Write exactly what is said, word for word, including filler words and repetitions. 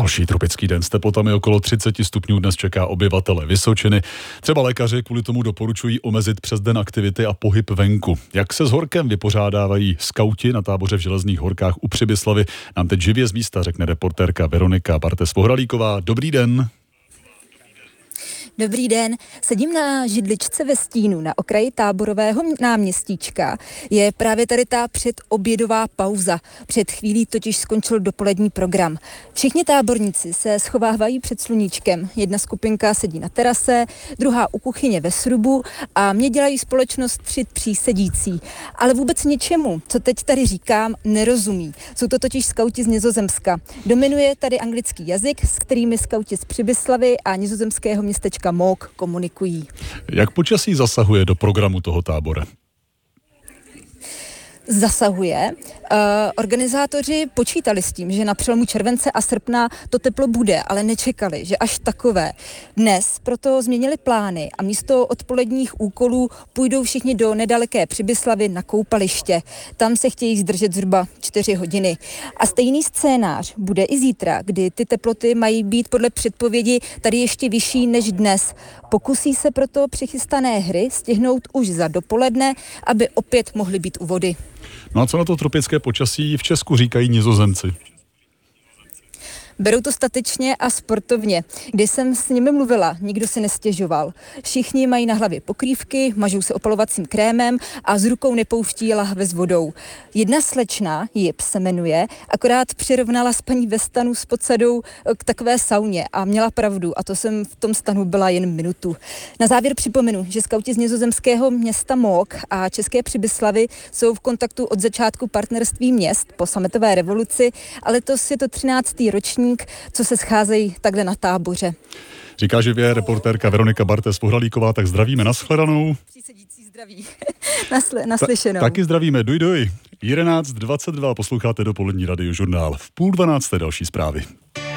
Další tropický den s teplotami okolo třicet stupňů dnes čeká obyvatele Vysočiny. Třeba lékaři kvůli tomu doporučují omezit přes den aktivity a pohyb venku. Jak se s horkem vypořádávají skauti na táboře v Železných Horkách u Přibyslavy, nám teď živě z místa řekne reportérka Veronika Bartes-Vohralíková. Dobrý den. Dobrý den, sedím na židličce ve stínu na okraji táborového náměstíčka. Je právě tady ta předobědová pauza. Před chvílí totiž skončil dopolední program. Všichni táborníci se schovávají před sluníčkem. Jedna skupinka sedí na terase, druhá u kuchyně ve srubu a mě dělají společnost tři přísedící. Ale vůbec ničemu, co teď tady říkám, nerozumí. Jsou to totiž skauti z Nizozemska. Dominuje tady anglický jazyk, s kterými skauti z Přibyslavy a nizozemského městečka Mook komunikují. Jak počasí zasahuje do programu toho tábora? Zasahuje. Uh, organizátoři počítali s tím, že na přelomu července a srpna to teplo bude, ale nečekali, že až takové. Dnes proto změnili plány a místo odpoledních úkolů půjdou všichni do nedaleké Přibyslavy na koupaliště. Tam se chtějí zdržet zhruba čtyři hodiny. A stejný scénář bude i zítra, kdy ty teploty mají být podle předpovědi tady ještě vyšší než dnes. Pokusí se proto přichystané hry stihnout už za dopoledne, aby opět mohly být u vody. No a co na to tropické počasí v Česku říkají Nizozemci? Berou to statečně a sportovně. Když jsem s nimi mluvila, nikdo si nestěžoval. Všichni mají na hlavě pokrývky, mažou se opalovacím krémem a z rukou nepouští lahve s vodou. Jedna slečna, Jip se jmenuje, akorát přirovnala spaní ve stanu s podsadou k takové sauně a měla pravdu, a to jsem v tom stanu byla jen minutu. Na závěr připomenu, že skauti z nizozemského města Mook a české Přibyslavy jsou v kontaktu od začátku partnerství měst po sametové revoluci, ale letos je to třináctý ročník, co se scházejí takhle na táboře. Říká živě reportérka Veronika Bartes-Vohralíková, tak zdravíme, nashledanou. Přísedící zdraví. Nasle, naslyšenou. Ta, taky zdravíme, duj duj. jedenáct dvacet dva posloucháte dopolední radiožurnál. V půl dvanácté další zprávy.